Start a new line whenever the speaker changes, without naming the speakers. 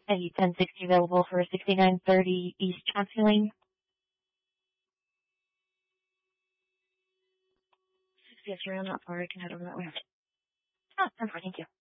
A 1060 available for 6930 East Chauncey Lane.
60's around that far. I can head over that way.
Oh, perfect. Thank you.